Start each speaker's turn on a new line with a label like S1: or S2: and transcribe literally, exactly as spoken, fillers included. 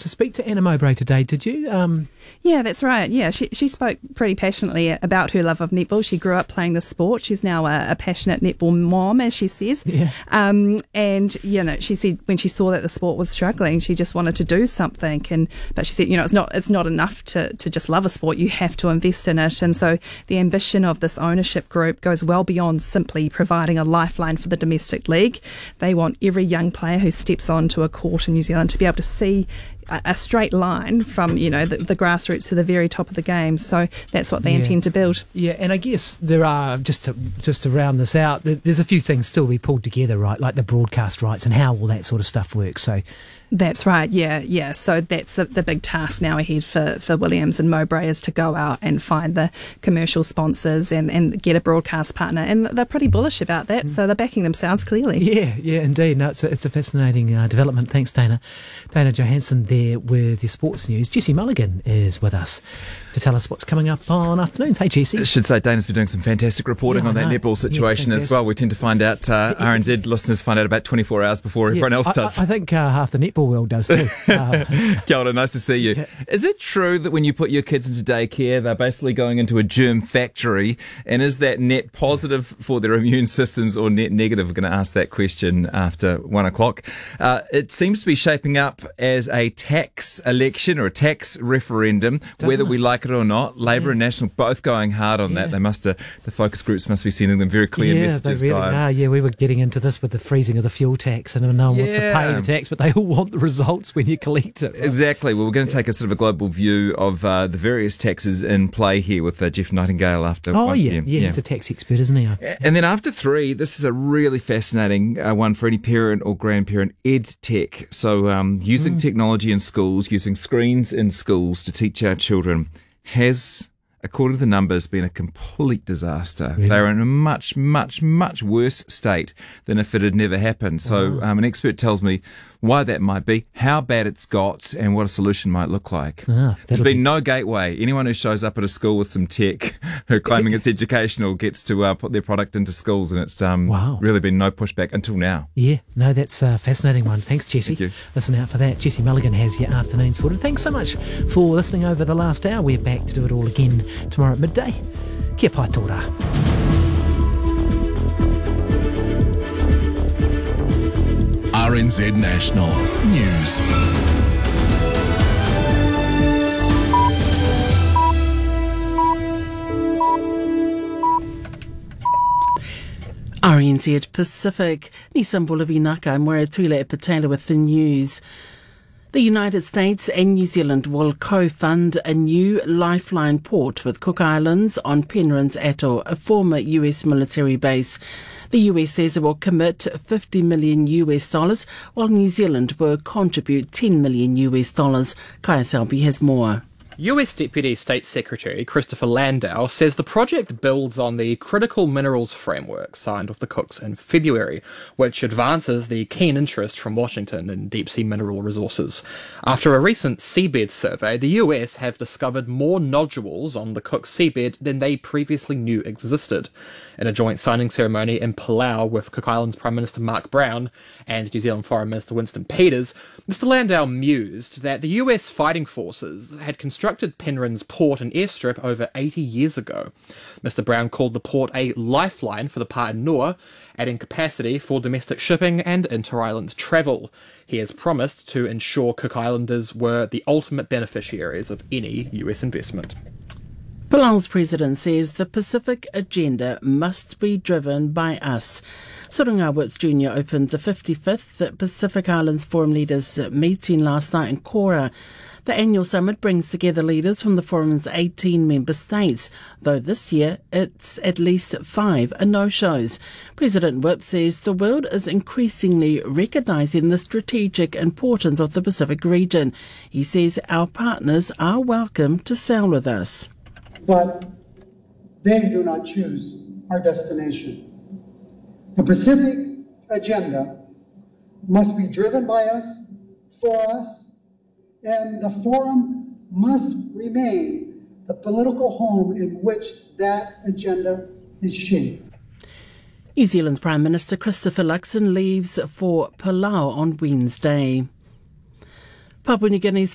S1: to speak to Anna Mowbray today, did you? Um,
S2: yeah, that's right. Yeah, she she spoke pretty passionately about her love of netball. She grew up playing the sport. She's now a, a passionate netball mom, as she says.
S1: Yeah.
S2: Um, and, you know, she said when she saw that the sport was struggling, she just wanted to do something. And But she said, you know, it's not it's not enough to, to just love a sport. You have to invest in it. And so the ambition of this ownership group goes well beyond simply providing a lifeline for the domestic league. They want every young player who steps onto a court in New Zealand to be able to see a, a straight line from, you know, the, the grassroots to the very top of the game. So that's what they
S1: yeah.
S2: intend to build.
S1: Yeah, and I guess there are, just to, just to round this out, there, there's a few things still to be pulled together, right, like the broadcast rights and how all that sort of stuff works. So
S2: that's right, yeah, yeah. So that's the, the big task now ahead for, for Williams and Mowbray, is to go out and find the commercial sponsors and, and get a broadcast partner. And they're pretty bullish about that, mm. so they're backing themselves clearly.
S1: Yeah, yeah, indeed. No, it's a, it's a fascinating uh, development. Thanks, Dana. Dana Johansson there with your sports news. Jessie Mulligan is with us to tell us what's coming up on afternoons. Hey, Jessie.
S3: I should say Dana's been doing some fantastic reporting
S1: yeah,
S3: on that
S1: know.
S3: netball situation
S1: yeah,
S3: as well. We tend to find out, uh, R N Z listeners find out about twenty-four hours before everyone
S1: yeah,
S3: else does.
S1: I, I think uh, half the netball world does too. Uh,
S3: Kia ora, nice to see you.
S1: Yeah.
S3: Is it true that when you put your kids into daycare, they're basically going into a germ factory? And is that net positive for their immune systems or net negative? We're going to ask that question after one o'clock. Uh, it seems to be shaping up as a tax election or a tax referendum,
S1: Doesn't
S3: whether
S1: it?
S3: we like it or not. Labour
S1: Yeah.
S3: and National both going hard on
S1: Yeah.
S3: that. They must, uh, the focus groups must be sending them very clear
S1: yeah,
S3: messages.
S1: they really
S3: by,
S1: are. Yeah, we were getting into this with the freezing of the fuel tax, and no one wants to
S3: Yeah.
S1: pay the tax, but they all want the results when you collect it. Right?
S3: Exactly. Well, we're going to take a sort of a global view of uh, the various taxes in play here with uh, Jeff Nightingale after
S1: Oh,
S3: one
S1: yeah,
S3: p m.
S1: yeah, he's a tax expert, isn't he?
S3: And then after three, this is a really fascinating uh, one for any parent or grandparent, ed tech. So um, using
S1: Mm.
S3: technology in schools, using screens in schools to teach our children has, according to the numbers, been a complete disaster.
S1: Really?
S3: They're in a much, much, much worse state than if it had never happened. So um, an expert tells me why that might be, how bad it's got, and what a solution might look like.
S1: Ah,
S3: There's
S1: that'll
S3: been
S1: be-
S3: no gateway. Anyone who shows up at a school with some tech, who are claiming it's educational, gets to uh, put their product into schools, and it's um,
S1: Wow.
S3: really been no pushback until now.
S1: Yeah, no, that's a fascinating one. Thanks, Jessie.
S3: Thank you.
S1: Listen out for that. Jessie Mulligan has your afternoon sorted. Thanks so much for listening over the last hour. We're back to do it all again tomorrow at midday. Kia pai tō rā.
S4: R N Z National News.
S5: R N Z Pacific, Nissan Bulavinaka, and Moira Tule Patela with the news. The United States and New Zealand will co-fund a new lifeline port with Cook Islands on Penrhyn's Atoll, a former U S military base. The U S says it will commit fifty million U S dollars, while New Zealand will contribute ten million U S dollars. Kaya Selby has more.
S6: U S Deputy State Secretary Christopher Landau says the project builds on the Critical Minerals Framework signed with the Cooks in February, which advances the keen interest from Washington in deep-sea mineral resources. After a recent seabed survey, the U S have discovered more nodules on the Cook seabed than they previously knew existed. In a joint signing ceremony in Palau with Cook Islands Prime Minister Mark Brown and New Zealand Foreign Minister Winston Peters, Mister Landau mused that the U S fighting forces had constructed Penrhyn's port and airstrip over eighty years ago. Mister Brown called the port a lifeline for the Paenua, adding capacity for domestic shipping and inter-island travel. He has promised to ensure Cook Islanders were the ultimate beneficiaries of any U S investment.
S5: Palau's president says the Pacific agenda must be driven by us. Surunga Woods Junior opened the fifty-fifth Pacific Islands Forum Leaders meeting last night in Kora. The annual summit brings together leaders from the forum's eighteen member states, though this year it's at least five are no-shows. President Whip says the world is increasingly recognising the strategic importance of the Pacific region. He says our partners are welcome to sail with us.
S7: But they do not choose our destination. The Pacific agenda must be driven by us, for us, and the forum must remain the political home in which that agenda is shaped.
S5: New Zealand's Prime Minister Christopher Luxon leaves for Palau on Wednesday. Papua New Guinea's